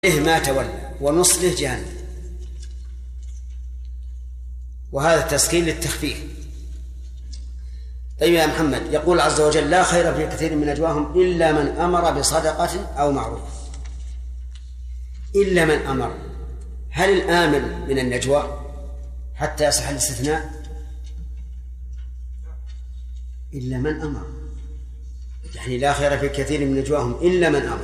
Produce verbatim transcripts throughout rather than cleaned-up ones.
ما تولى ونصله جهنم، وهذا التسخير للتخفيف. طيب يا محمد، يقول عز وجل: لا خير في كثير من نجواهم إلا من أمر بصدقة أو معروف. إلا من أمر، هل الآمر من النجوى حتى يصح الاستثناء؟ إلا من أمر، يعني لا خير في كثير من نجواهم إلا من أمر.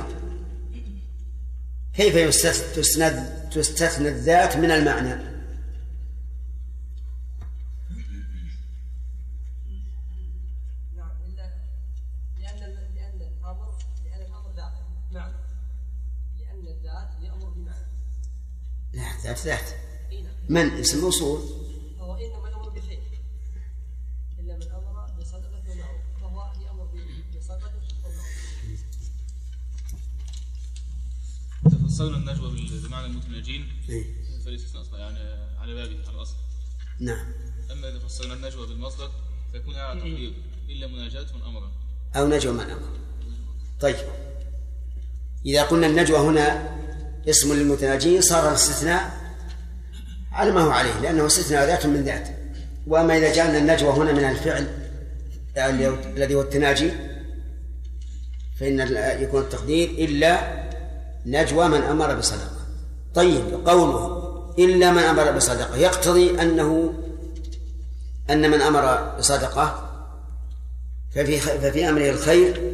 كيف تستثنى تستثنى الذات من المعنى؟ نعم، لأن لأن الأمر لأن الأمر ذات معنى، لأن الذات يأمر بمعنى. لا، ذات ذات من اسم موصول، فهو إنما الأمر بخير، إلا من أمر بصدقة ومعروف، فهو يأمر بصدقة ومعروف. تفسرنا النجوى بمعنى المتناجين فالاستثناء يعني على بابه على الأصل. نعم. أما إذا فسرنا النجوى بالمصدر فيكون على تقدير إلا مناجاة من أمر أو نجوى من أمر. طيب، إذا قلنا النجوى هنا اسم للمتناجين صار الاستثناء على ما هو عليه، لأنه استثناء ذات من ذات. وأما إذا جعلنا النجوى هنا من الفعل الذي هو التناجي فإن يكون التقدير إلا نجوى من أمر بصدقة. طيب، قوله إلا من أمر بصدقة يقتضي أنه أن من أمر بصدقة ففي, ففي أمره الخير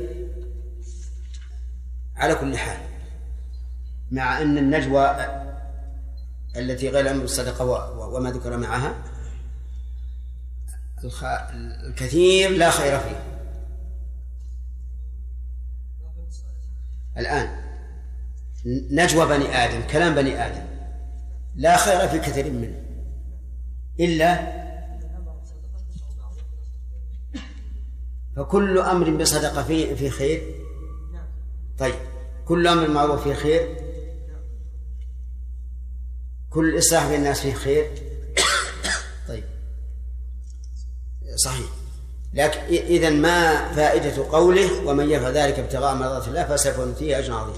على كل حال، مع أن النجوى التي غير أمر بالصدقة وما ذكر معها الكثير لا خير فيه. الآن نجوى بني آدم، كلام بني آدم، لا خير في كثير منه إلا فكل أمر بصدقة فيه في خير. طيب، كل أمر معروف فيه خير، كل إصلاح بين الناس فيه خير. طيب، صحيح، لكن إذن ما فائدة قوله ومن يفعل ذلك ابتغاء مرضات الله فسوف نؤتيه أجرا عظيما؟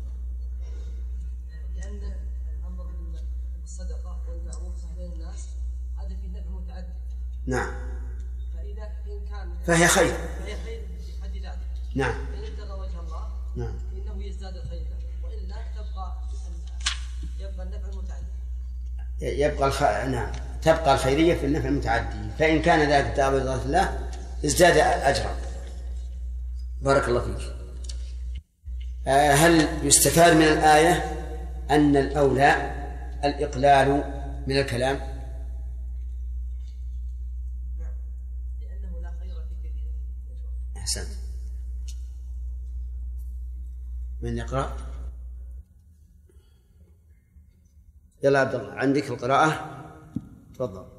لأن الأمر بالصدقة والمعروف بين الناس هذا في نفع متعدد. نعم. فإذا إن كان فهي خير، فهي خير في حد ذاته. نعم. إن ابتغى وجه الله نعم إنه يزداد الخير، وإلا تبقى يبقى النفع المتعدد. يبقى الخ... نعم تبقى الخيرية في النفع المتعدي، فإن كان ذلك ابتغاء مرضات الله ازداد أجرا. بارك الله فيك. آه هل يستفاد من الآية أن الأولى الإقلال من الكلام؟ نعم، لأنه لا خير في كثير. أحسنت. من يقرأ؟ يلا عبد الله، عندك القراءة، تفضل.